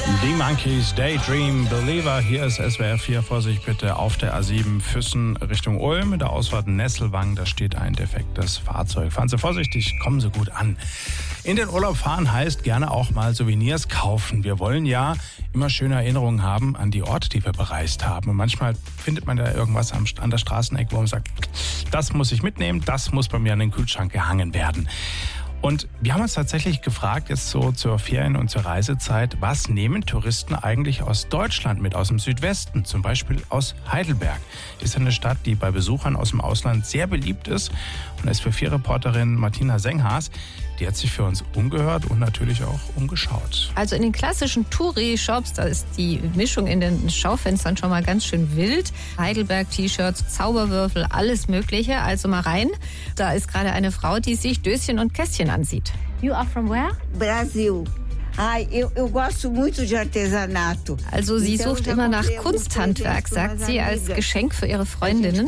Die Monkeys, Daydream Believer. Hier ist SWR 4. Vorsicht bitte auf der A7 Füssen Richtung Ulm. Mit der Ausfahrt Nesselwang, da steht ein defektes Fahrzeug. Fahren Sie vorsichtig, kommen Sie gut an. In den Urlaub fahren heißt gerne auch mal Souvenirs kaufen. Wir wollen ja immer schöne Erinnerungen haben an die Orte, die wir bereist haben. Und manchmal findet man da irgendwas an der Straßenecke, wo man sagt, das muss ich mitnehmen, das muss bei mir an den Kühlschrank gehangen werden. Und wir haben uns tatsächlich gefragt, jetzt so zur Ferien- und zur Reisezeit, was nehmen Touristen eigentlich aus Deutschland mit, aus dem Südwesten, zum Beispiel aus Heidelberg. Das ist eine Stadt, die bei Besuchern aus dem Ausland sehr beliebt ist. Und da ist für 4-Reporterin Martina Senghaas, die hat sich für uns umgehört und natürlich auch umgeschaut. Also in den klassischen Touri-Shops, da ist die Mischung in den Schaufenstern schon mal ganz schön wild. Heidelberg-T-Shirts, Zauberwürfel, alles Mögliche. Also mal rein. Da ist gerade eine Frau, die sich Döschen und Kästchen ansieht. You are from where? Brasil. Eu gosto muito de artesanato. Also sie sucht immer nach Kunsthandwerk, sagt sie, als Geschenk für ihre Freundinnen.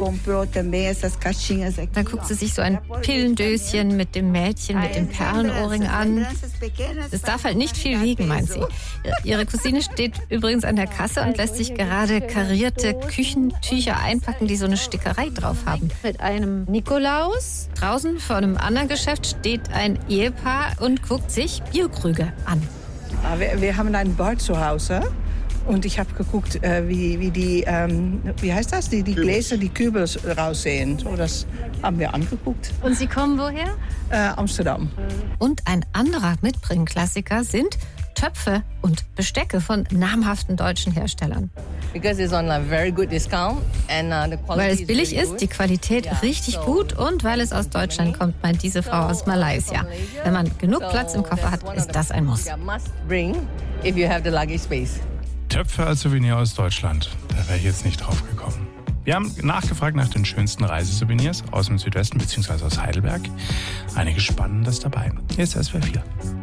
Da guckt sie sich so ein Pillendöschen mit dem Mädchen mit dem Perlenohrring an. Es darf halt nicht viel wiegen, meint sie. Ihre Cousine steht übrigens an der Kasse und lässt sich gerade karierte Küchentücher einpacken, die so eine Stickerei drauf haben. Mit einem Nikolaus. Draußen vor einem anderen Geschäft steht ein Ehepaar und guckt sich Bierkrüge an. Wir haben einen Bar zu Hause und ich habe geguckt, wie die, wie heißt das, die Gläser, die Kübel raussehen. So, das haben wir angeguckt. Und Sie kommen woher? Amsterdam. Und ein anderer Mitbringklassiker sind Töpfe und Bestecke von namhaften deutschen Herstellern. Weil es billig ist, die Qualität richtig gut und weil es aus Deutschland kommt, meint diese Frau aus Malaysia. Wenn man genug Platz im Koffer hat, ist das ein Muss. Töpfe als Souvenir aus Deutschland, da wäre ich jetzt nicht drauf gekommen. Wir haben nachgefragt nach den schönsten Reisesouvenirs aus dem Südwesten bzw. aus Heidelberg. Einiges Spannendes dabei. Hier ist SWR 4.